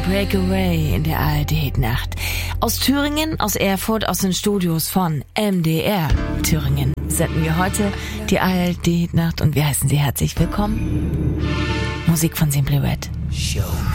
Breakaway in der ARD-Nacht. Aus Thüringen, aus Erfurt, aus den Studios von MDR Thüringen senden wir heute die ARD-Nacht und wir heißen Sie herzlich willkommen. Musik von Simply Red.